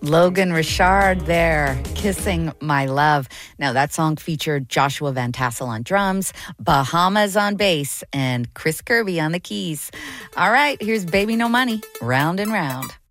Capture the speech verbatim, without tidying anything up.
Logan Richard there, Kissing My Love. Now, that song featured Joshua Van Tassel on drums, Bahamas on bass, and Chris Kirby on the keys. All right, here's Baby No Money, Round and Round.